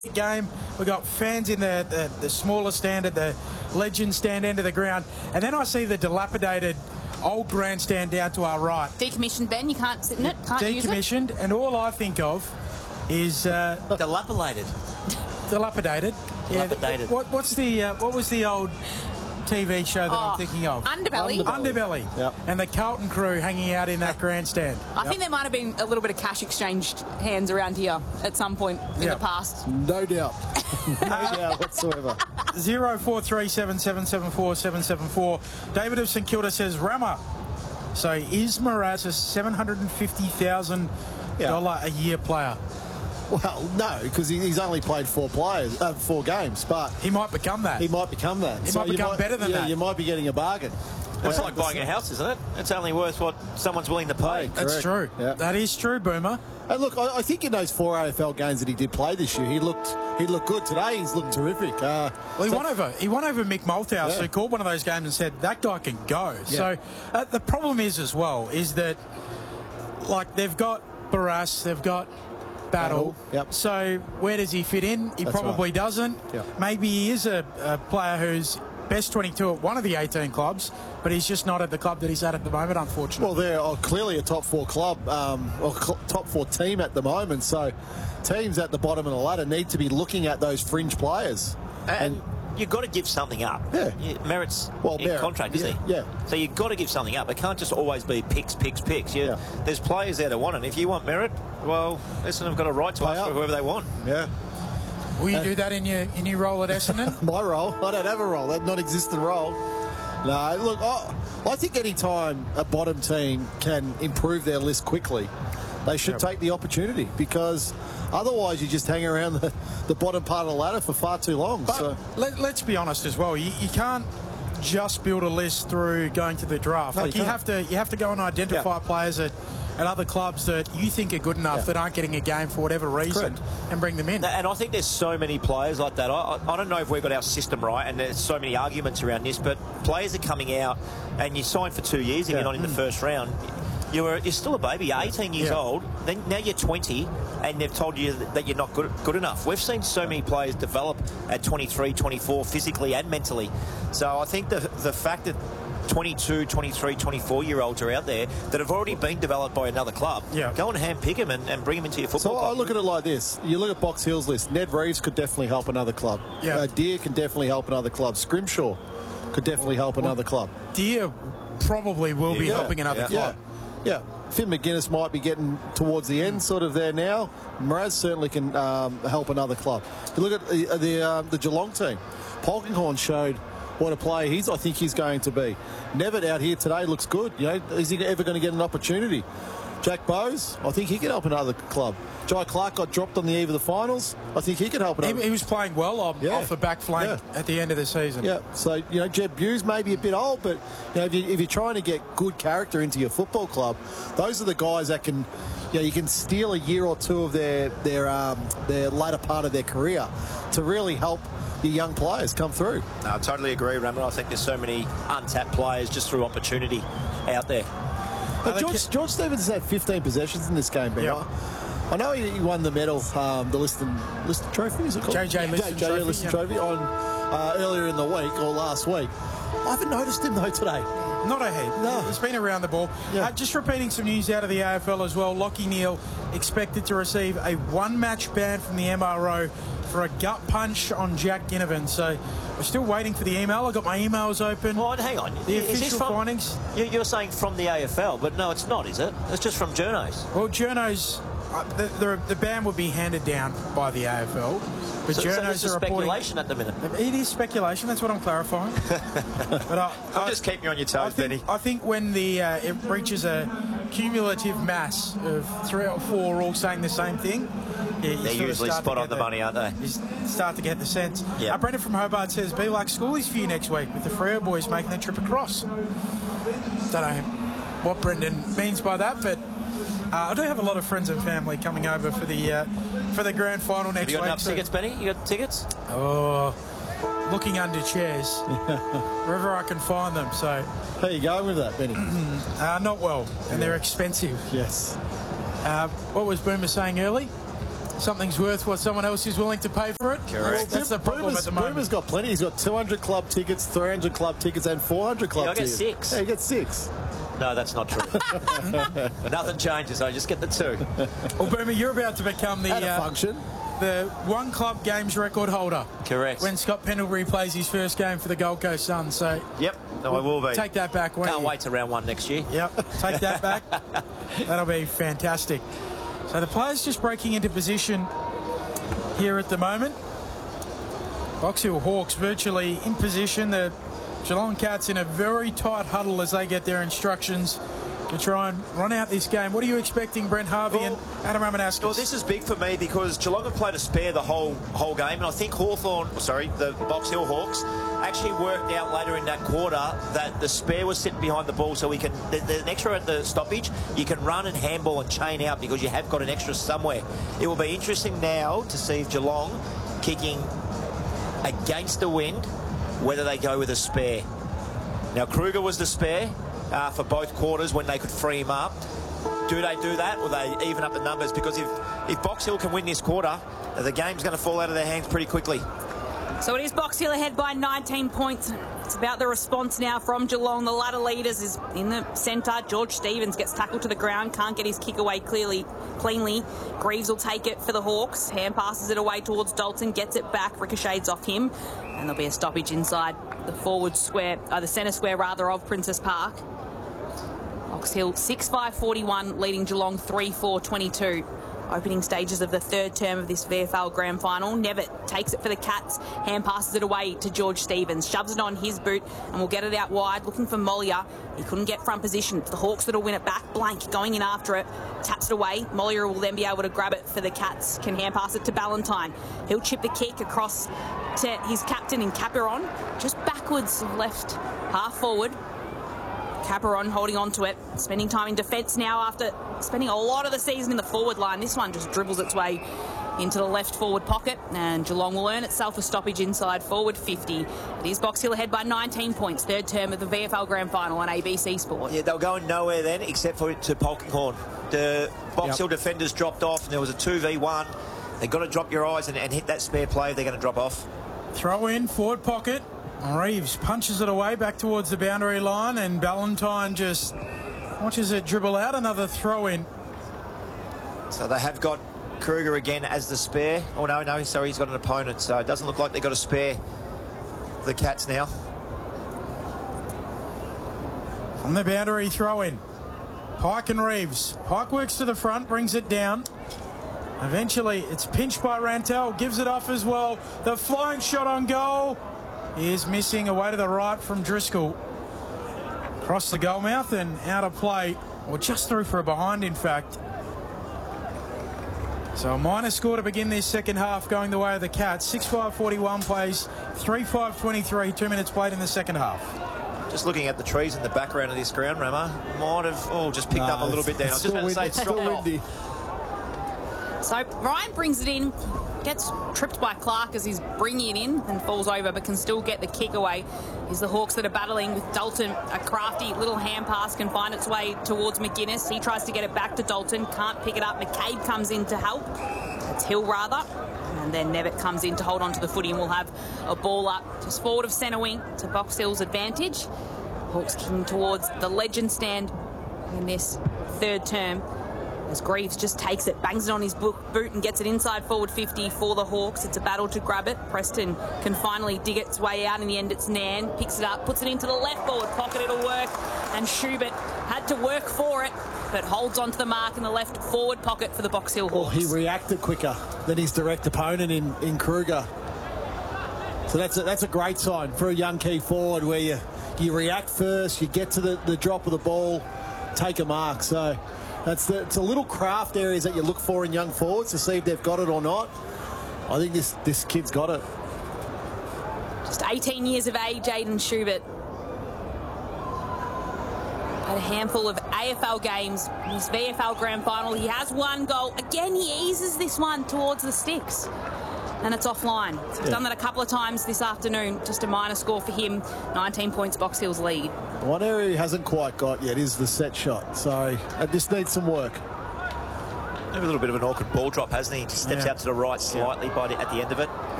game. We've got fans in the smaller stand at the Legend stand end of the ground. And then I see the dilapidated old grandstand down to our right. Decommissioned, Ben. You can't sit in it. Can't use it. Decommissioned. And all I think of is... dilapidated. Dilapidated. Yeah, Dilapidated. What was the old TV show that I'm thinking of? Underbelly. Underbelly. Yep. And the Carlton crew hanging out in that grandstand. I think there might have been a little bit of cash exchanged hands around here at some point in the past. No doubt. No doubt whatsoever. 0437774774. David of St Kilda says, Rama. So is Mraz a $750,000 a year player? Well, no, because he's only played 4 games, but he might become that. He might become that. He might become better than that. You might be getting a bargain. It's like buying a house, isn't it? It's only worth what someone's willing to pay. That's true. Yeah. That is true, Boomer. And look, I think in those 4 AFL games that he did play this year, he looked good. Today, he's looked terrific. Well, he won over Mick Malthouse, who called one of those games and said, that guy can go. Yeah. So the problem is that, like, they've got Barras, they've got Battle. Yep. So where does he fit in? He probably doesn't. Yep. Maybe he is a player who's best 22 at one of the 18 clubs, but he's just not at the club that he's at the moment, unfortunately. Well, they're clearly a top 4 club, or top 4 team at the moment. So teams at the bottom of the ladder need to be looking at those fringe players. And you've got to give something up. Yeah. Merritt's contract, isn't he? Yeah. So you've got to give something up. It can't just always be picks. There's players there that want it. If you want Merritt, well, Essendon have got a right to ask for whoever they want. Yeah. Will you do that in your role at Essendon? My role? I don't have a role. That non-existent role. No, look, I think any time a bottom team can improve their list quickly, they should take the opportunity, because otherwise you just hang around the bottom part of the ladder for far too long. But let's be honest as well. You can't just build a list through going to the draft. No, like you have to go and identify players at other clubs that you think are good enough that aren't getting a game for whatever reason and bring them in. And I think there's so many players like that. I don't know if we've got our system right, and there's so many arguments around this, but players are coming out and you sign for 2 years and you're not in the first round. You're still a baby. You're 18 years old. Then now you're 20, and they've told you that you're not good enough. We've seen so many players develop at 23, 24, physically and mentally. So I think the fact that 22, 23, 24-year-olds are out there that have already been developed by another club, go and handpick them and bring them into your football club. I look at it like this. You look at Box Hill's list. Ned Reeves could definitely help another club. Deer can definitely help another club. Scrimshaw could definitely help another club. Deer probably will be helping another club. Yeah. Finn McGuinness might be getting towards the end sort of there now. Mraz certainly can help another club. You look at the Geelong team. Polkinghorne showed what a player I think he's going to be. Nevitt out here today looks good. You know, is he ever going to get an opportunity? Jack Bowes, I think he could help another club. Jai Clark got dropped on the eve of the finals. I think he could help another. He was playing well off the back flank at the end of the season. Yeah, so, Jeb Hughes may be a bit old, but, if you're trying to get good character into your football club, those are the guys that can, you can steal a year or two of their latter part of their career to really help your young players come through. No, I totally agree, Ramon. I think there's so many untapped players just through opportunity out there. But George Stevens had 15 possessions in this game, Ben. I know he won the medal, the Liston Trophy, is it called? JJ Liston Trophy on earlier in the week or last week. I haven't noticed him though today. Not a head. No. He's been around the ball. Just repeating some news out of the AFL as well. Lachie Neale expected to receive a 1-match ban from the MRO for a gut punch on Jack Ginnivan. So we're still waiting for the email. I got my emails open. Well, hang on. The official findings. You're saying from the AFL, but no, it's not, is it? It's just from journos. Well, journos, the ban would be handed down by the AFL. But so journos are speculation at the minute. It is speculation. That's what I'm clarifying. But I'm just keeping you on your toes, Benny. I think when it reaches a cumulative mass of 3 or 4 all saying the same thing, they're usually spot on the money, aren't they? You start to get the sense. Yeah. Brendan from Hobart says, be like schoolies for you next week with the Freo boys making the trip across. Don't know what Brendan means by that, but I do have a lot of friends and family coming over for the grand final next week. You got enough tickets, Benny? You got tickets? Oh, looking under chairs, wherever I can find them. So, how are you going with that, Benny? Not well, and they're expensive. Yes. What was Boomer saying early? something's worth what someone else is willing to pay for it. Correct. That's the problem at the moment. Boomer's got plenty. He's got 200 club tickets, 300 club tickets, and 400 club tickets. I get 6. Yeah, you get 6. No, that's not true. Nothing changes. I just get the 2. Well, Boomer, you're about to become the function. The one club games record holder. Correct. When Scott Pendlebury plays his first game for the Gold Coast Suns. So yep. No, I will be. Take that back. Can't wait to round 1 next year. Yep. Take that back. That'll be fantastic. So the players just breaking into position here at the moment. Box Hill Hawks virtually in position. The Geelong Cats in a very tight huddle as they get their instructions to try and run out this game. What are you expecting, Brent Harvey and Adam Ramanauskas? Well, this is big for me because Geelong have played a spare the whole game, and I think the Box Hill Hawks actually worked out later in that quarter that the spare was sitting behind the ball, so we can an extra at the stoppage. You can run and handball and chain out because you have got an extra somewhere. It will be interesting now to see if Geelong kicking against the wind, whether they go with a spare. Now Kruger was the spare for both quarters when they could free him up. Do they do that, or they even up the numbers? Because if Box Hill can win this quarter, the game's going to fall out of their hands pretty quickly. So it is Box Hill ahead by 19 points. It's about the response now from Geelong. The ladder leaders is in the centre. George Stevens gets tackled to the ground, can't get his kick away cleanly. Greaves will take it for the Hawks. Hand passes it away towards Dalton, gets it back, ricochets off him, and there'll be a stoppage inside the centre square of Princess Park. Box Hill 6-5-41, leading Geelong 3-4-22. Opening stages of the third term of this VFL Grand Final. Nevitt takes it for the Cats, hand passes it away to George Stevens, shoves it on his boot and will get it out wide, looking for Mollier. He couldn't get front position. It's the Hawks that'll win it back. Blank going in after it, taps it away. Mollier will then be able to grab it for the Cats, can hand pass it to Ballantyne. He'll chip the kick across to his captain in Caperon, just backwards, left, half forward. Caperon holding on to it, spending time in defence now after spending a lot of the season in the forward line. This one just dribbles its way into the left forward pocket, and Geelong will earn itself a stoppage inside forward 50. It is Box Hill ahead by 19 points, third term of the VFL Grand Final on ABC Sport. Yeah, they were going nowhere then except for to Polkinghorne. The Box Hill defenders dropped off and there was a 2v1. They've got to drop your eyes and hit that spare play if they're going to drop off. Throw in, forward pocket. Reeves punches it away back towards the boundary line, and Ballantyne just watches it dribble out. Another throw in. So they have got Kruger again as the spare. Oh, no, sorry, he's got an opponent. So it doesn't look like they've got a spare for the Cats now. On the boundary, throw in. Pike and Reeves. Pike works to the front, brings it down. Eventually, it's pinched by Rantel, gives it off as well. The flying shot on goal is missing away to the right from Driscoll. Across the goal mouth and out of play, or just through for a behind, in fact. So a minor score to begin this second half, going the way of the Cats. 6-5-41 plays, 3-5-23, 2 minutes played in the second half. Just looking at the trees in the background of this ground, Rama, might have just picked up a little bit there. I was just about to say it's still windy. So Ryan brings it in, gets tripped by Clark as he's bringing it in and falls over, but can still get the kick away. Is the Hawks that are battling with Dalton. A crafty little hand pass can find its way towards McGuinness. He tries to get it back to Dalton, can't pick it up. McCabe comes in to help. It's Hill rather. And then Nevitt comes in to hold on to the footy, and we'll have a ball up just forward of centre wing to Box Hill's advantage. Hawks kicking towards the legend stand in this third term, as Greaves just takes it, bangs it on his boot and gets it inside forward 50 for the Hawks. It's a battle to grab it. Preston can finally dig its way out. In the end, it's Nan. Picks it up, puts it into the left forward pocket. It'll work. And Schubert had to work for it, but holds onto the mark in the left forward pocket for the Box Hill Hawks. Well, he reacted quicker than his direct opponent in Kruger. So that's a great sign for a young key forward, where you react first, you get to the drop of the ball, take a mark. So it's a little craft areas that you look for in young forwards to see if they've got it or not. I think this kid's got it. Just 18 years of age, Aiden Schubert. Had a handful of AFL games in his VFL Grand Final. He has one goal. Again, he eases this one towards the sticks, and it's offline. So he's done that a couple of times this afternoon. Just a minor score for him. 19 points, Box Hill's lead. One area he hasn't quite got yet is the set shot. So it just needs some work. A little bit of an awkward ball drop, hasn't he? Just steps Yeah. out to the right slightly at the end of it.